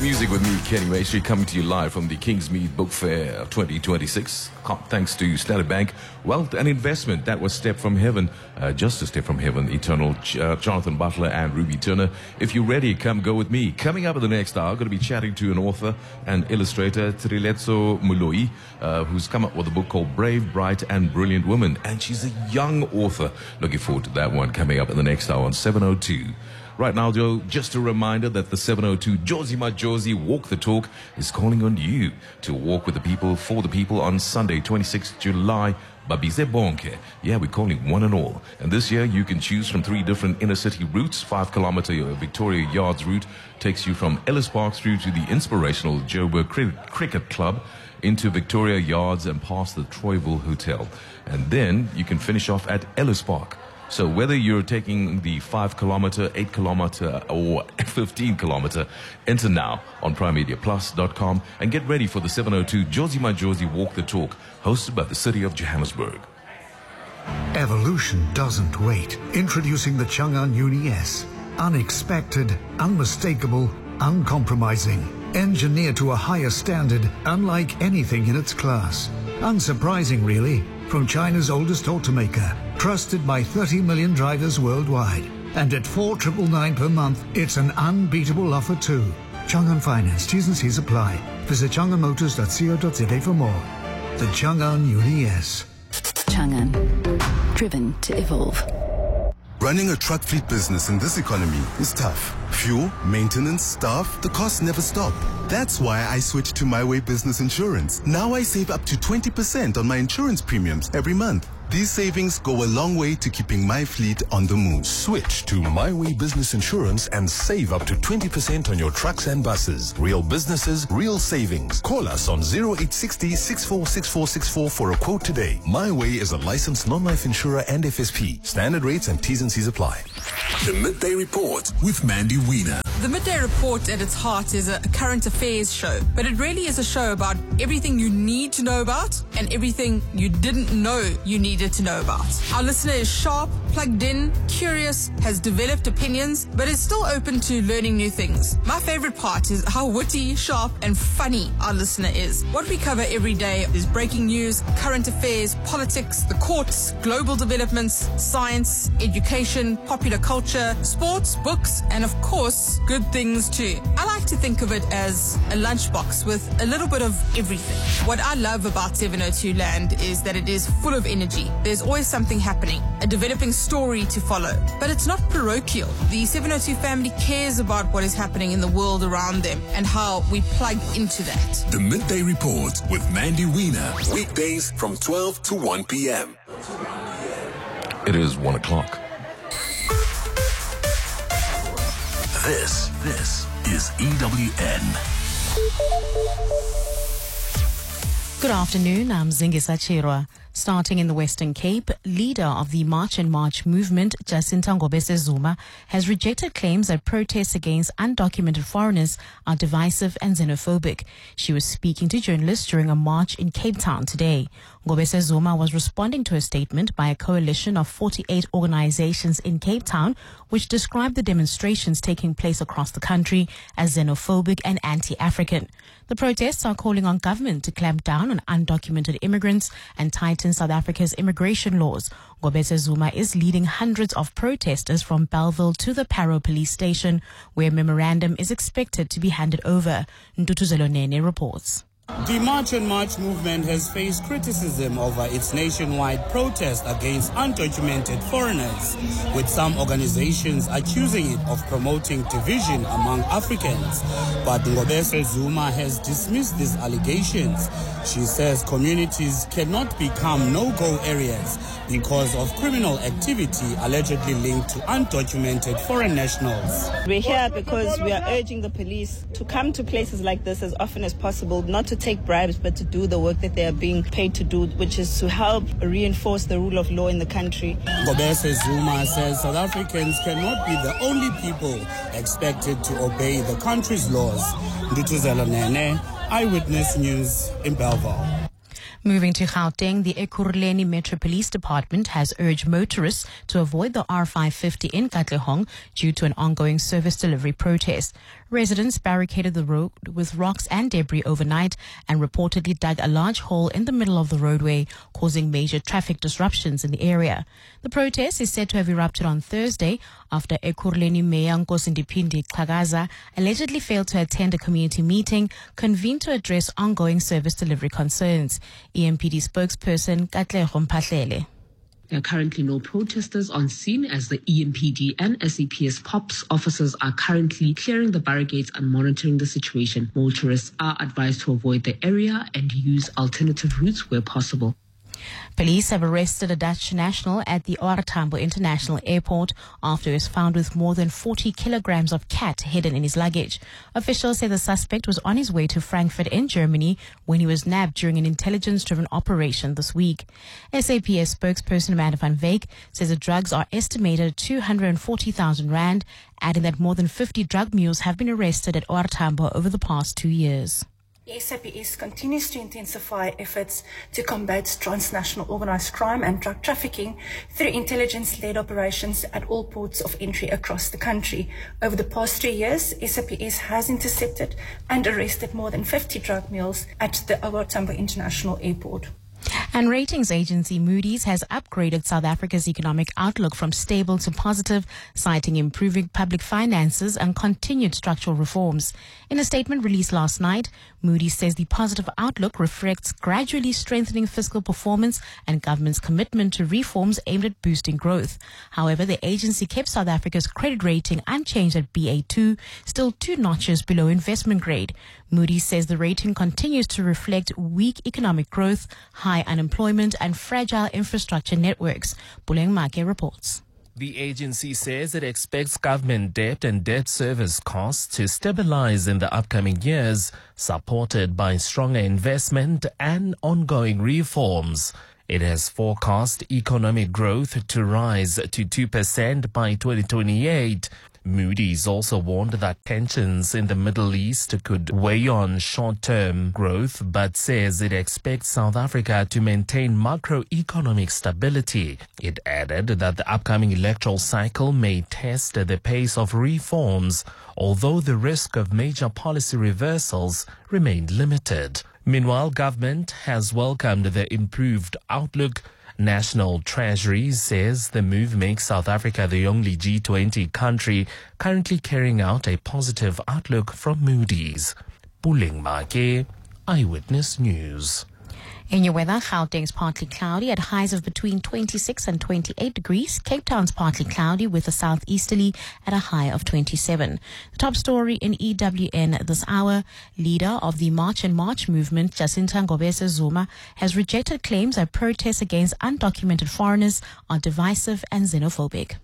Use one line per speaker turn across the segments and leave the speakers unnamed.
Music with me, Kenny Maestri, coming to you live from the Kingsmead Book Fair 2026. Thanks to Standard Bank Wealth and Investment. That was Step from Heaven, just a step from heaven. Eternal, Jonathan Butler and Ruby Turner. If you're ready, come go with me. Coming up in the next hour, I'm going to be chatting to an author and illustrator, Triletso Moloi, who's come up with a book called Brave, Bright and Brilliant Woman. And she's a young author. Looking forward to that one coming up in the next hour on 702. Right now, Joe, just a reminder that the 702 Josie My Josie Walk the Talk is calling on you to walk with the people, for the people on Sunday, 26th July. Babize Bonke. Yeah, we're calling one and all. And this year, you can choose from 3 different inner city routes. 5-kilometer Victoria Yards route takes you from Ellis Park through to the inspirational Joburg Cricket Club into Victoria Yards and past the Troyville Hotel. And then you can finish off at Ellis Park. So whether you're taking the 5-kilometer, 8-kilometer, or 15-kilometer, enter now on primemediaplus.com and get ready for the 702 Josie My Josie Walk the Talk, hosted by the City of Johannesburg.
Evolution doesn't wait. Introducing the Chang'an Uni S. Unexpected, unmistakable, uncompromising. Engineered to a higher standard, unlike anything in its class. Unsurprising, really, from China's oldest automaker. Trusted by 30 million drivers worldwide. And at 4,999 per month, it's an unbeatable offer too. Chang'an Finance, T's and C's apply. Visit chang'anmotors.co.za for more. The Chang'an Uni S.
Chang'an, driven to evolve.
Running a truck fleet business in this economy is tough. Fuel, maintenance, staff, the costs never stop. That's why I switched to My Way Business Insurance. Now I save up to 20% on my insurance premiums every month. These savings go a long way to keeping my fleet on the move.
Switch to My Way Business Insurance and save up to 20% on your trucks and buses. Real businesses, real savings. Call us on 0860 646464 for a quote today. My Way is a licensed non-life insurer and FSP. Standard rates and T's and C's apply.
The Midday Report with Mandy Wiener.
The Midday Report at its heart is a current affairs show, but it really is a show about everything you need to know about and everything you didn't know you needed to know about. Our listener is sharp, plugged in, curious, has developed opinions, but is still open to learning new things. My favorite part is how witty, sharp, and funny our listener is. What we cover every day is breaking news, current affairs, politics, the courts, global developments, science, education, popular culture, sports, books, and of course, good things too. I like to think of it as a lunchbox with a little bit of everything. What I love about 702 Land is that it is full of energy. There's always something happening, a developing story to follow. But it's not parochial. The 702 family cares about what is happening in the world around them and how we plug into that.
The Midday Report with Mandy Wiener. Weekdays from 12 to 1 p.m.
It is 1 o'clock.
This is EWN.
Good afternoon, I'm Zingisa Chirwa. Starting in the Western Cape, leader of the March and March movement, Jacinta Ngobese Zuma, has rejected claims that protests against undocumented foreigners are divisive and xenophobic. She was speaking to journalists during a march in Cape Town today. Ngobese Zuma was responding to a statement by a coalition of 48 organizations in Cape Town, which described the demonstrations taking place across the country as xenophobic and anti-African. The protests are calling on government to clamp down on undocumented immigrants and tighten South Africa's immigration laws. Ngobese Zuma is leading hundreds of protesters from Bellville to the Parow police station, where a memorandum is expected to be handed over. Ntutuzelo Nene reports.
The March and March movement has faced criticism over its nationwide protest against undocumented foreigners, with some organizations accusing it of promoting division among Africans. But Ngobese Zuma has dismissed these allegations. She says communities cannot become no-go areas because of criminal activity allegedly linked to undocumented foreign nationals.
We're here because we are urging the police to come to places like this as often as possible, not to take bribes, but to do the work that they are being paid to do, which is to help reinforce the rule of law in the country.
Ngobese Zuma says South Africans cannot be the only people expected to obey the country's laws. Ndutuzelo Nene, Eyewitness News in Bellville.
Moving to Gauteng, the Ekurhuleni Metro Police Department has urged motorists to avoid the R550 in Katlehong due to an ongoing service delivery protest. Residents barricaded the road with rocks and debris overnight and reportedly dug a large hole in the middle of the roadway, causing major traffic disruptions in the area. The protest is said to have erupted on Thursday after Ekurhuleni Mayor Nkosindiphi Xhakaza allegedly failed to attend a community meeting convened to address ongoing service delivery concerns. EMPD spokesperson Katlego Mphahlele.
There are currently no protesters on scene as the EMPD and SAPS POPs officers are currently clearing the barricades and monitoring the situation. Motorists are advised to avoid the area and use alternative routes where possible.
Police have arrested a Dutch national at the OR Tambo International Airport after he was found with more than 40 kilograms of cat hidden in his luggage. Officials say the suspect was on his way to Frankfurt in Germany when he was nabbed during an intelligence-driven operation this week. SAPS spokesperson Amanda van Wyk says the drugs are estimated at 240,000 rand, adding that more than 50 drug mules have been arrested at OR Tambo over the past 2 years.
SAPS continues to intensify efforts to combat transnational organized crime and drug trafficking through intelligence-led operations at all ports of entry across the country. Over the past 3 years, SAPS has intercepted and arrested more than 50 drug mules at the OR Tambo International Airport.
And ratings agency Moody's has upgraded South Africa's economic outlook from stable to positive, citing improving public finances and continued structural reforms. In a statement released last night, Moody's says the positive outlook reflects gradually strengthening fiscal performance and government's commitment to reforms aimed at boosting growth. However, the agency kept South Africa's credit rating unchanged at Ba2, still 2 notches below investment grade. Moody's says the rating continues to reflect weak economic growth, high unemployment and fragile infrastructure networks. Buleng Make reports.
The agency says it expects government debt and debt service costs to stabilize in the upcoming years, supported by stronger investment and ongoing reforms. It has forecast economic growth to rise to 2% by 2028. Moody's also warned that tensions in the Middle East could weigh on short-term growth, but says it expects South Africa to maintain macroeconomic stability. It added that the upcoming electoral cycle may test the pace of reforms, although the risk of major policy reversals remained limited. Meanwhile, government has welcomed the improved outlook. National Treasury says the move makes South Africa the only G20 country currently carrying out a positive outlook from Moody's. Buleng Make, Eyewitness News.
In your weather, Gauteng's partly cloudy at highs of between 26 and 28 degrees. Cape Town's partly cloudy with a southeasterly at a high of 27. The top story in EWN this hour, leader of the March and March movement, Jacinta Ngobese Zuma, has rejected claims that protests against undocumented foreigners are divisive and xenophobic.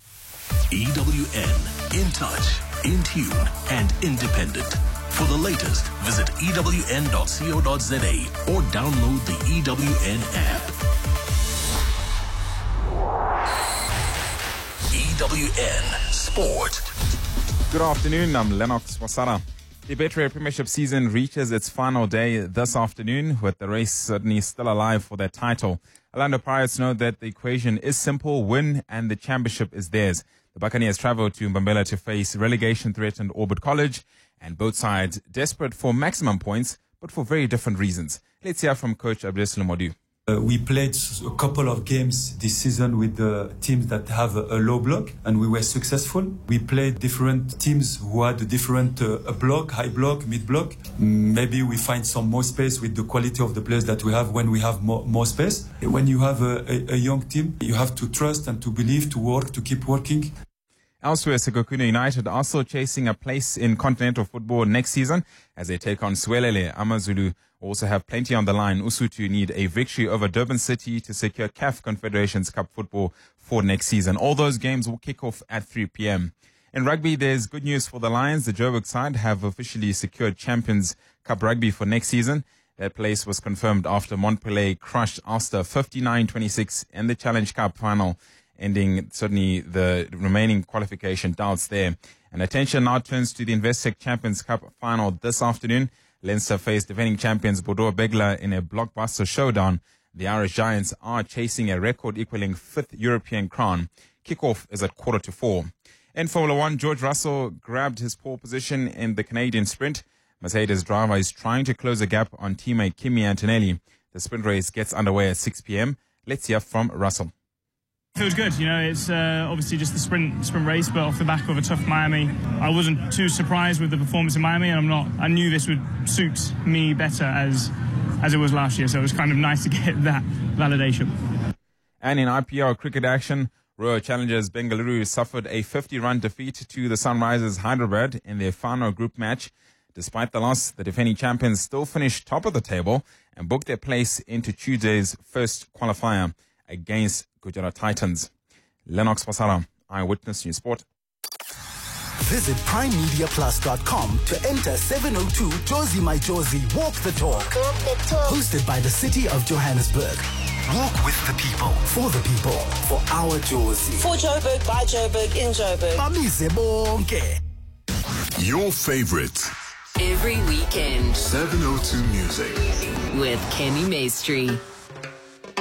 EWN, in touch, in tune, and independent. For the latest, visit ewn.co.za or download the EWN app. EWN Sport.
Good afternoon, I'm Lennox Wasara. The Betway Premiership season reaches its final day this afternoon, with the race certainly still alive for their title. Orlando Pirates know that the equation is simple: win and the championship is theirs. The Buccaneers travel to Mbombela to face relegation-threatened Orbit College, and both sides desperate for maximum points, but for very different reasons. Let's hear from Coach Abdeslam Modu.
We played a couple of games this season with the teams that have a low block, and we were successful. We played different teams who had a different block, high block, mid block. Maybe we find some more space with the quality of the players that we have when we have more space. When you have a young team, you have to trust and to believe, to work, to keep working.
Elsewhere, Sekhukhune United are still chasing a place in continental football next season as they take on Swelele. AmaZulu also have plenty on the line. Usutu need a victory over Durban City to secure CAF Confederations Cup football for next season. All those games will kick off at 3 p.m. In rugby, there's good news for the Lions. The Joburg side have officially secured Champions Cup rugby for next season. That place was confirmed after Montpellier crushed Ulster 59-26 in the Challenge Cup final, ending certainly the remaining qualification doubts there. And attention now turns to the Investec Champions Cup final this afternoon. Leinster faced defending champions Bordeaux Begla in a blockbuster showdown. The Irish Giants are chasing a record-equaling 5th European crown. Kickoff is at 3:45. In Formula 1, George Russell grabbed his pole position in the Canadian sprint. Mercedes driver is trying to close the gap on teammate Kimi Antonelli. The sprint race gets underway at 6 p.m. Let's hear from Russell.
Feels good, it's obviously just the sprint race, but off the back of a tough Miami. I wasn't too surprised with the performance in Miami, and I knew this would suit me better as it was last year, so it was kind of nice to get that validation.
And in IPL cricket action, Royal Challengers Bengaluru suffered a 50-run defeat to the Sunrisers Hyderabad in their final group match. Despite the loss, the defending champions still finished top of the table and booked their place into Tuesday's first qualifier against Gujarat Titans. Lennox Pasara, Eyewitness News Sport.
Visit PrimeMediaPlus.com to enter 702 Josie My Josie Walk the Talk. Hosted by the City of Johannesburg. Walk with the people, for the people, for our Josie.
For Joburg, by Joburg, in Joburg.
Bamise bonke.
Your favorite.
Every weekend.
702 Music.
With Kenny Maestri.